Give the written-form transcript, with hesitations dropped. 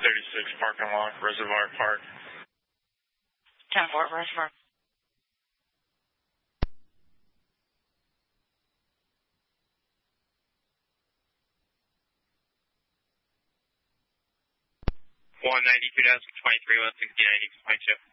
36 parking lot, Reservoir Park. 10-4, Reservoir. 192.23, 160.92.